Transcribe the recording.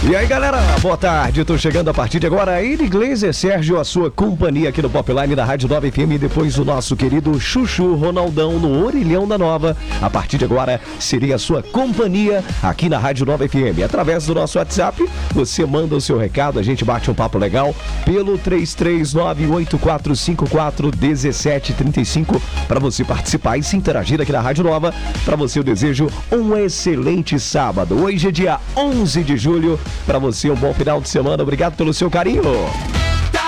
E aí, galera, boa tarde. Tô chegando a partir de agora. Ele, Glazer, Sérgio, a sua companhia aqui no Popline da Rádio Nova FM. E depois o nosso querido Chuchu Ronaldão no Orelhão da Nova. A partir de agora seria a sua companhia aqui na Rádio Nova FM. Através do nosso WhatsApp, você manda o seu recado, a gente bate um papo legal pelo 33984541735 para você participar e se interagir aqui na Rádio Nova. Para você eu desejo um excelente sábado. Hoje é dia 11 de julho. Para você, um bom final de semana. Obrigado pelo seu carinho.